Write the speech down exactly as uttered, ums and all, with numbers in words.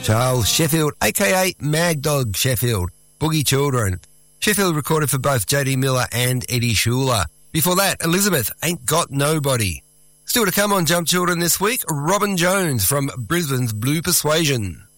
Charles Sheffield, aka Mad Dog Sheffield, Boogie Children. Sheffield recorded for both J D Miller and Eddie Schuler. Before that, Elizabeth, Ain't Got Nobody. Still to come on Jump Children this week, Robin Jones from Brisbane's Blue Persuasion.